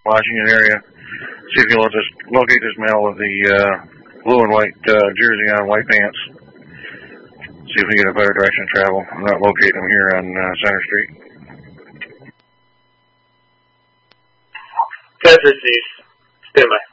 Washington area. See if you'll just locate this male with the blue and white jersey on, white pants. See if we get a better direction of travel. I'm not locating him here on Center Street. That's received. Stand by.